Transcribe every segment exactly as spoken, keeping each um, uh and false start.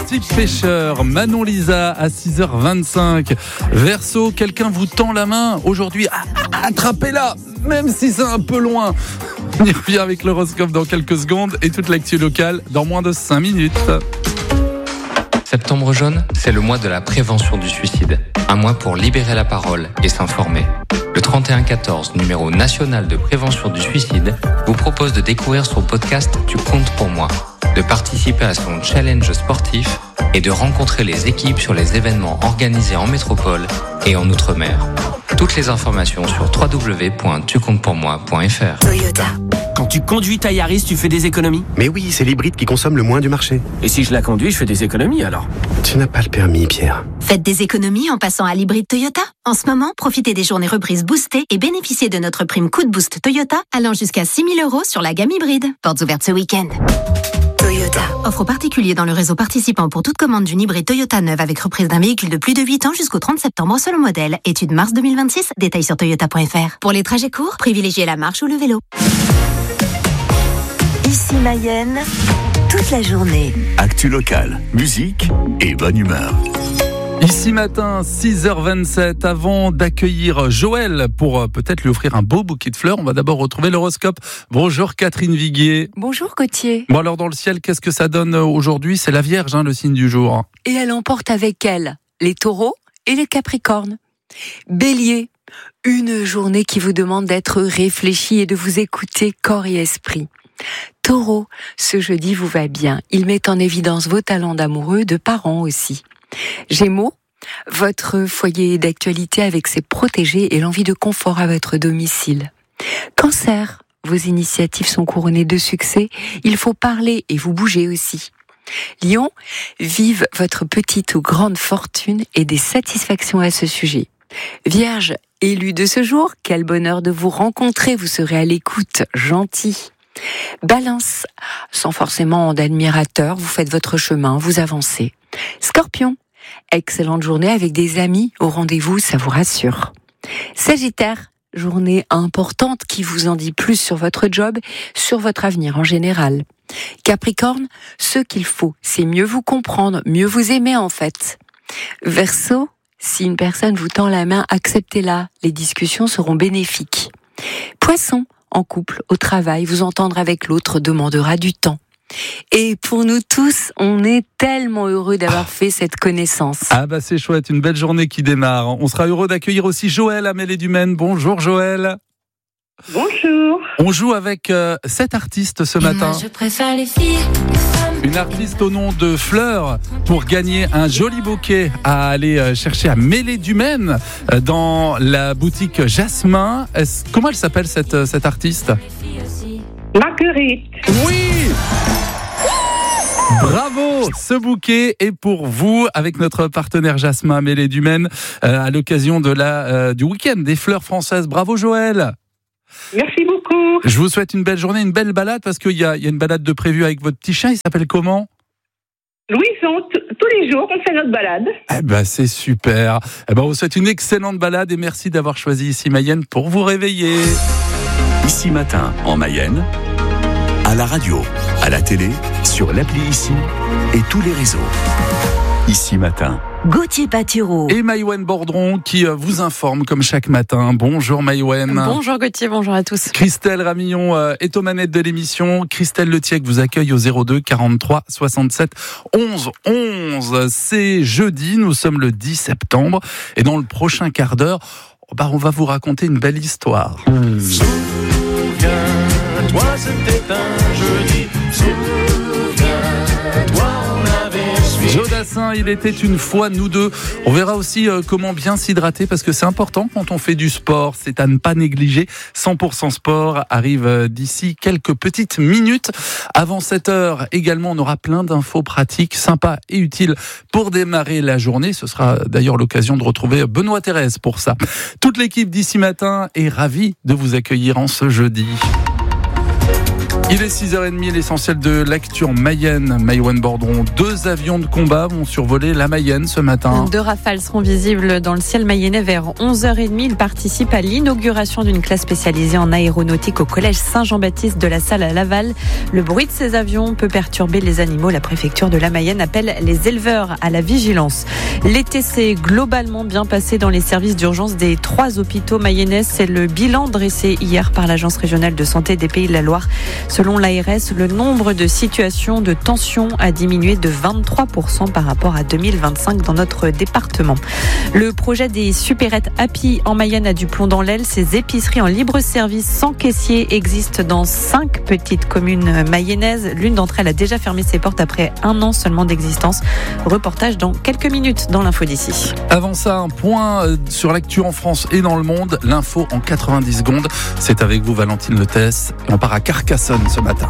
Arctic Pêcheur, Manon Lisa à six heures vingt-cinq. Verseau, quelqu'un vous tend la main aujourd'hui. Ah, ah, attrapez-la, même si c'est un peu loin. On y revient avec l'horoscope dans quelques secondes et toute l'actu locale dans moins de cinq minutes. Septembre jaune, c'est le mois de la prévention du suicide. Un mois pour libérer la parole et s'informer. Le trente et un quatorze, numéro national de prévention du suicide, vous propose de découvrir son podcast « Tu comptes pour moi », de participer à son challenge sportif et de rencontrer les équipes sur les événements organisés en métropole et en Outre-mer. Toutes les informations sur w w w point tu comptes pour moi point f r. Toyota. Quand tu conduis ta Yaris, tu fais des économies ? Mais oui, c'est l'hybride qui consomme le moins du marché. Et si je la conduis, je fais des économies alors ? Tu n'as pas le permis, Pierre. Faites des économies en passant à l'hybride Toyota. En ce moment, profitez des journées reprises boostées et bénéficiez de notre prime coup de boost Toyota allant jusqu'à six mille euros sur la gamme hybride. Portes ouvertes ce week-end. Toyota. Offre aux particuliers dans le réseau participant pour toute commande d'une hybride Toyota neuve avec reprise d'un véhicule de plus de huit ans jusqu'au trente septembre selon modèle. Étude mars deux mille vingt-six. Détails sur toyota point f r. Pour les trajets courts, privilégiez la marche ou le vélo. Ici Mayenne, toute la journée. Actu locale, musique et bonne humeur. Ici matin, six heures vingt-sept, avant d'accueillir Joël pour euh, peut-être lui offrir un beau bouquet de fleurs, on va d'abord retrouver l'horoscope. Bonjour Catherine Viguier. Bonjour Gauthier. Bon alors dans le ciel, qu'est-ce que ça donne aujourd'hui ? C'est la Vierge, hein, le signe du jour. Et elle emporte avec elle les taureaux et les capricornes. Bélier, une journée qui vous demande d'être réfléchi et de vous écouter corps et esprit. Taureau, ce jeudi vous va bien. Il met en évidence vos talents d'amoureux, de parents aussi. Gémeaux, votre foyer d'actualité avec ses protégés et l'envie de confort à votre domicile. Cancer, vos initiatives sont couronnées de succès. Il faut parler et vous bouger aussi. Lion, vive votre petite ou grande fortune et des satisfactions à ce sujet. Vierge, élu de ce jour, quel bonheur de vous rencontrer, vous serez à l'écoute, gentil. Balance, sans forcément d'admirateurs, vous faites votre chemin, vous avancez. Scorpion, excellente journée avec des amis au rendez-vous, ça vous rassure. Sagittaire, journée importante qui vous en dit plus sur votre job, sur votre avenir en général. Capricorne, ce qu'il faut, c'est mieux vous comprendre, mieux vous aimer en fait. Verseau, si une personne vous tend la main, acceptez-la, les discussions seront bénéfiques. Poisson, en couple, au travail, vous entendre avec l'autre demandera du temps. Et pour nous tous, on est tellement heureux d'avoir ah. fait cette connaissance. Ah bah c'est chouette, une belle journée qui démarre. On sera heureux d'accueillir aussi Joël à Mêlée-du-Maine. Bonjour Joël. Bonjour. On joue avec euh, sept artistes ce matin. Moi, je préfère les filles. Une artiste au nom de Fleur pour gagner un joli bouquet à aller chercher à Mêlée-du-Maine dans la boutique Jasmin. Est-ce, comment elle s'appelle cette, cette artiste ? Marguerite. Oui ! Bravo! Ce bouquet est pour vous avec notre partenaire Jasmin Mêlée-du-Maine euh, à l'occasion de la, euh, du week-end des fleurs françaises. Bravo Joël! Merci beaucoup. Je vous souhaite une belle journée, une belle balade, parce qu'il y a, il y a une balade de prévue avec votre petit chien. Il s'appelle comment ? Louison, t- tous les jours, on fait notre balade. Eh ben, c'est super. Eh ben, on vous souhaite une excellente balade et merci d'avoir choisi Ici Mayenne pour vous réveiller. Ici Matin, en Mayenne, à la radio, à la télé, sur l'appli Ici et tous les réseaux. Ici Matin. Gauthier Patureau. Et Maïwen Bordron qui vous informe comme chaque matin. Bonjour Maïwen. Bonjour Gauthier, bonjour à tous. Christelle Ramillon est aux manettes de l'émission. Christelle Letiec vous accueille au zéro deux quarante-trois soixante-sept onze onze. C'est jeudi, nous sommes le dix septembre et dans le prochain quart d'heure, bah on va vous raconter une belle histoire. Mmh. Souviens-toi, c'était un jeudi. Souviens-toi, on avait suivi. Jodassin, il était une fois nous deux. On verra aussi euh, comment bien s'hydrater parce que c'est important quand on fait du sport. C'est à ne pas négliger. cent pour cent sport arrive euh, d'ici quelques petites minutes. Avant sept heures également, on aura plein d'infos pratiques, sympas et utiles pour démarrer la journée. Ce sera d'ailleurs l'occasion de retrouver Benoît Thérèse pour ça. Toute l'équipe d'Ici Matin est ravie de vous accueillir en ce jeudi. Il est six heures trente, l'essentiel de l'actu en Mayenne. Maïwennes-Bordron, deux avions de combat vont survoler la Mayenne ce matin. Deux rafales seront visibles dans le ciel mayennais vers onze heures trente. Ils participent à l'inauguration d'une classe spécialisée en aéronautique au collège Saint-Jean-Baptiste de la Salle à Laval. Le bruit de ces avions peut perturber les animaux. La préfecture de la Mayenne appelle les éleveurs à la vigilance. L'été s'est globalement bien passé dans les services d'urgence des trois hôpitaux mayennais. C'est le bilan dressé hier par l'Agence régionale de santé des Pays de la Loire. Selon l'A R S, le nombre de situations de tension a diminué de vingt-trois pour cent par rapport à deux mille vingt-cinq dans notre département. Le projet des supérettes Happy en Mayenne a du plomb dans l'aile. Ces épiceries en libre service sans caissier existent dans cinq petites communes mayennaises. L'une d'entre elles a déjà fermé ses portes après un an seulement d'existence. Reportage dans quelques minutes dans l'info d'ici. Avant ça, un point sur l'actu en France et dans le monde. L'info en quatre-vingt-dix secondes. C'est avec vous Valentine Letès. Et on part à Carcassonne ce matin.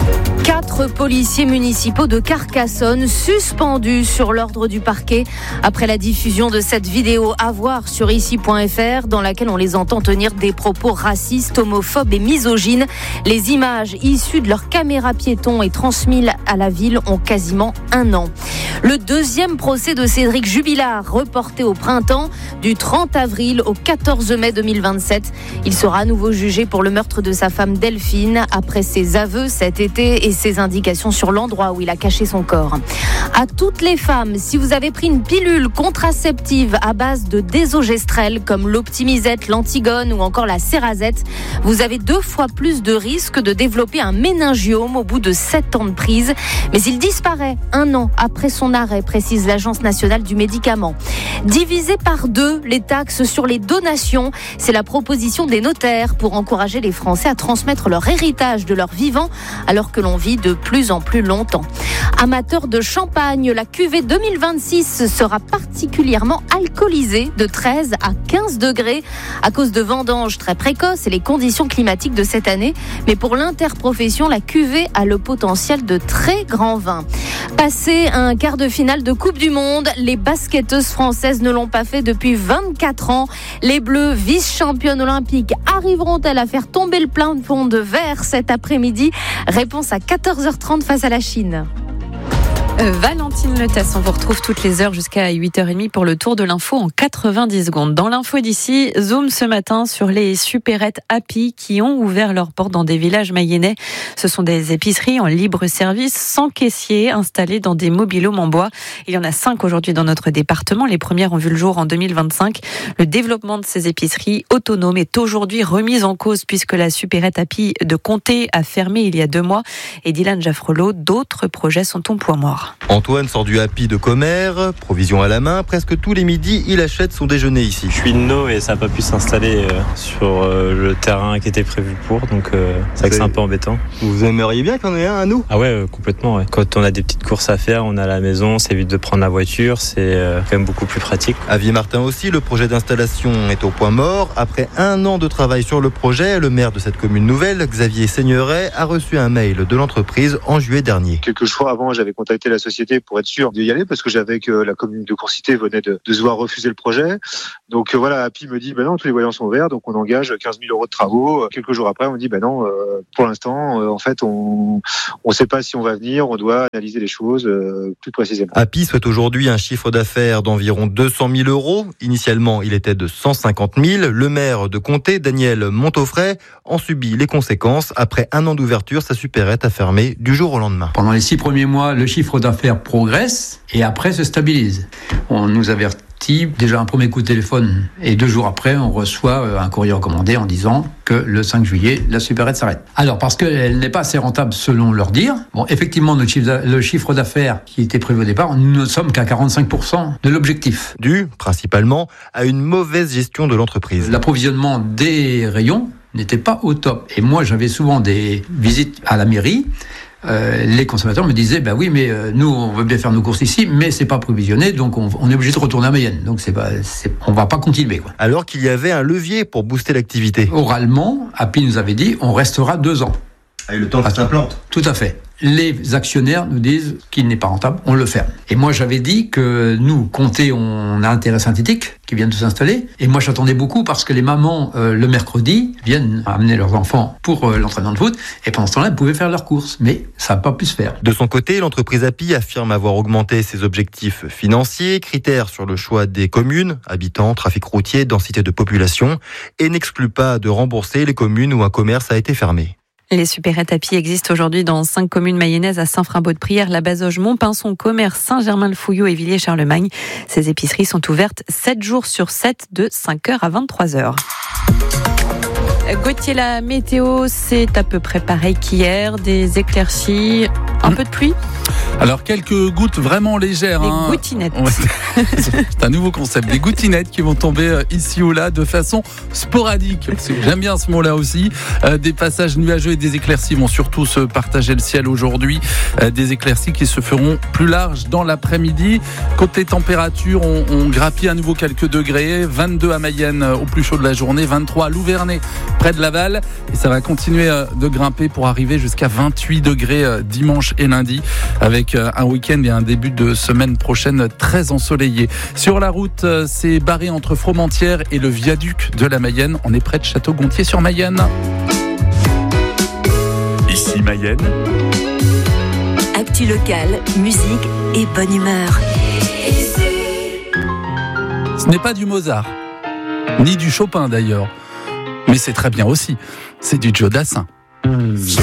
Quatre policiers municipaux de Carcassonne suspendus sur l'ordre du parquet après la diffusion de cette vidéo à voir sur ici point f r dans laquelle on les entend tenir des propos racistes, homophobes et misogynes. Les images issues de leur caméra piéton et transmises à la ville ont quasiment un an. Le deuxième procès de Cédric Jubilard, reporté au printemps du trente avril au quatorze mai deux mille vingt-sept. Il sera à nouveau jugé pour le meurtre de sa femme Delphine après ses aveux cet été et ses indications sur l'endroit où il a caché son corps. À toutes les femmes, si vous avez pris une pilule contraceptive à base de désogestrel comme l'Optimisette, l'Antigone ou encore la Cerazette, vous avez deux fois plus de risques de développer un méningiome au bout de sept ans de prise. Mais il disparaît un an après son arrêt, précise l'Agence nationale du médicament. Diviser par deux les taxes sur les donations, c'est la proposition des notaires pour encourager les Français à transmettre leur héritage de leur vivant alors que l'on vit de plus en plus longtemps. Amateurs de champagne, la cuvée deux mille vingt-six sera particulièrement alcoolisée de treize à quinze degrés à cause de vendanges très précoces et les conditions climatiques de cette année. Mais pour l'interprofession, la cuvée a le potentiel de très grands vins. Passé un quart de finale de Coupe du Monde, les basketteuses françaises ne l'ont pas fait depuis vingt-quatre ans. Les Bleus, vice-championnes olympiques, arriveront-elles à faire tomber le plafond de verre cet après-midi ? Réponse à quatorze heures trente face à la Chine. Euh, Valentine Letès, on vous retrouve toutes les heures jusqu'à huit heures trente pour le tour de l'info en quatre-vingt-dix secondes. Dans l'info d'ici, zoom ce matin sur les supérettes Happy qui ont ouvert leurs portes dans des villages mayennais. Ce sont des épiceries en libre service sans caissier installées dans des mobil-homes en bois. Il y en a cinq aujourd'hui dans notre département. Les premières ont vu le jour en deux mille vingt-cinq. Le développement de ces épiceries autonomes est aujourd'hui remis en cause puisque la supérette Happy de Comté a fermé il y a deux mois. Et Dylan Jaffrelot, d'autres projets sont au point mort. Antoine sort du Happy de Commères, provision à la main. Presque tous les midis, il achète son déjeuner ici. Je suis de No et ça n'a pas pu s'installer euh, sur euh, le terrain qui était prévu pour, donc euh, c'est vrai que c'est un peu embêtant. Vous aimeriez bien qu'on ait un à nous ? Ah ouais, euh, complètement. Ouais. Quand on a des petites courses à faire, on est à la maison, ça évite de prendre la voiture, c'est euh, quand même beaucoup plus pratique. À Vieux-Martin aussi, le projet d'installation est au point mort. Après un an de travail sur le projet, le maire de cette commune nouvelle, Xavier Seigneuret, a reçu un mail de l'entreprise en juillet dernier. Quelques jours avant, j'avais contacté la société pour être sûr d'y aller parce que j'avais que la commune de Courcité venait de, de se voir refuser le projet. Donc euh, voilà, Happy me dit ben non, tous les voyants sont verts, donc on engage quinze mille euros de travaux. Quelques jours après, on me dit ben non, euh, pour l'instant, euh, en fait, on on sait pas si on va venir, on doit analyser les choses euh, plus précisément. Happy souhaite aujourd'hui un chiffre d'affaires d'environ deux cent mille euros. Initialement, il était de cent cinquante mille. Le maire de Comté, Daniel Montaufray, en subit les conséquences. Après un an d'ouverture, sa supérette a fermé du jour au lendemain. Pendant les six premiers mois, le chiffre d'affaires progresse et après se stabilise. On nous avertit déjà un premier coup de téléphone et deux jours après, on reçoit un courrier recommandé en disant que le cinq juillet, la supérette s'arrête. Alors, parce qu'elle n'est pas assez rentable selon leur dire, bon, effectivement, notre chiffre le chiffre d'affaires qui était prévu au départ, nous ne sommes qu'à quarante-cinq pour cent de l'objectif. Dû, principalement, à une mauvaise gestion de l'entreprise. L'approvisionnement des rayons n'était pas au top. Et moi, j'avais souvent des visites à la mairie. Euh, les consommateurs me disaient, bah oui, mais euh, nous, on veut bien faire nos courses ici, mais c'est pas provisionné, donc on, on est obligé de retourner à Mayenne. Donc c'est pas, c'est, on va pas continuer, quoi. Alors qu'il y avait un levier pour booster l'activité. Oralement, Happy nous avait dit, on restera deux ans. Et le temps que ça s'implante. Tout à fait. Les actionnaires nous disent qu'il n'est pas rentable, on le ferme. Et moi, j'avais dit que nous, Comté, on a un terrain synthétique qui qui viennent de s'installer. Et moi, j'attendais beaucoup parce que les mamans, euh, le mercredi, viennent amener leurs enfants pour euh, l'entraînement de foot. Et pendant ce temps-là, elles pouvaient faire leurs courses. Mais ça n'a pas pu se faire. De son côté, l'entreprise Happy affirme avoir augmenté ses objectifs financiers, critères sur le choix des communes, habitants, trafic routier, densité de population, et n'exclut pas de rembourser les communes où un commerce a été fermé. Les supérettes Happy existent aujourd'hui dans cinq communes mayennaises à Saint-Frimbault-de-Prière, La Bazoge, Montpinçon, Commerce, Saint-Germain-le-Fouillou et Villiers-Charlemagne. Ces épiceries sont ouvertes sept jours sur sept de cinq heures à vingt-trois heures. Gauthier, la météo, c'est à peu près pareil qu'hier. Des éclaircies, un mmh. peu de pluie. Alors, quelques gouttes vraiment légères. Des hein. gouttinettes. Ouais. C'est un nouveau concept. Des gouttinettes qui vont tomber ici ou là de façon sporadique. J'aime bien ce mot-là aussi. Euh, des passages nuageux et des éclaircies vont surtout se partager le ciel aujourd'hui. Euh, des éclaircies qui se feront plus larges dans l'après-midi. Côté température, on, on grappille à nouveau quelques degrés. vingt-deux à Mayenne au plus chaud de la journée. vingt-trois à Louvernay, près de Laval. Et ça va continuer de grimper pour arriver jusqu'à vingt-huit degrés dimanche et lundi. Avec un week-end et un début de semaine prochaine très ensoleillé. Sur la route, c'est barré entre Fromentieres et le viaduc de la Mayenne. On est près de Château-Gontier-sur-Mayenne. Ici Mayenne. Actu locale, musique et bonne humeur. Ce n'est pas du Mozart, ni du Chopin d'ailleurs, mais c'est très bien aussi. C'est du Joe Dassin. Mmh.